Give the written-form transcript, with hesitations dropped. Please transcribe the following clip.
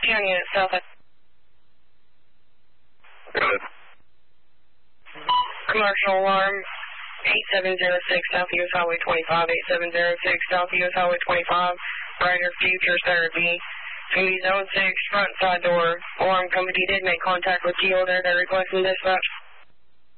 County unit south. Good. Commercial alarm 8706 South US Highway 25, 8706 South US Highway 25, Brighter Future Therapy. It's going to be zone 6, front side door. Alarm company did make contact with you there. They're requesting dispatch.